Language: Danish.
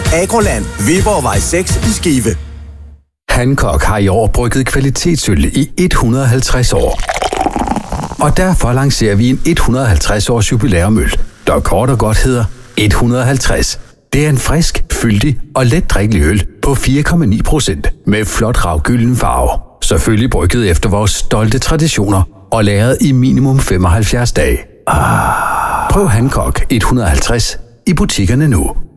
Agroland, Viborgvej 6 i Skive. Hancock har i år brygget kvalitetsøl i 150 år. Og derfor lancerer vi en 150 års jubilæumøl, der kort og godt hedder 150. Det er en frisk, fyldig og let drikkelig øl på 4,9% med flot ravgylden farve. Selvfølgelig brygget efter vores stolte traditioner og lagret i minimum 75 dage. Prøv Hancock 150 i butikkerne nu.